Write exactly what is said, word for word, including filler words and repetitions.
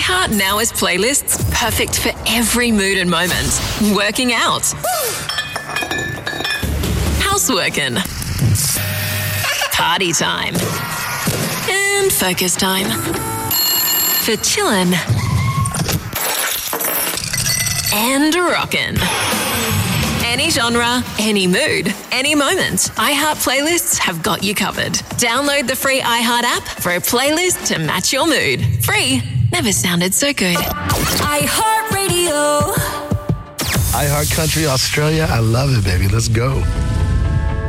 iHeart now has playlists perfect for every mood and moment. Working out. Houseworking. Party time. And focus time. For chillin'. And rockin'. Any genre, any mood, any moment. iHeart Playlists have got you covered. Download the free iHeart app for a playlist to match your mood. Free never sounded so good. iHeart Radio. iHeart Country Australia, I love it, baby. Let's go.